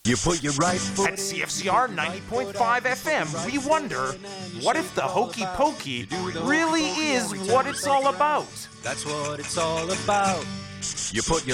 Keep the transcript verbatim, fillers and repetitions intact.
You put your right foot. At C F C R ninety point five F M, we wonder, what if the hokey pokey really is what it's all about? That's what it's all about. You put your